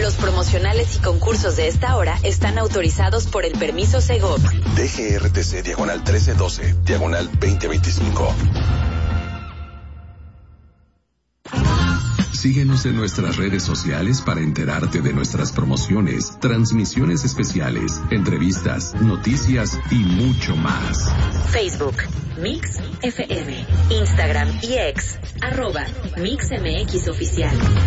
Los promocionales y concursos de esta hora están autorizados por el permiso Segov. DGRTC diagonal 1312, diagonal 2025. Síguenos en nuestras redes sociales para enterarte de nuestras promociones, transmisiones especiales, entrevistas, noticias y mucho más. Facebook, Mix FM, Instagram y X, @MixMX Oficial.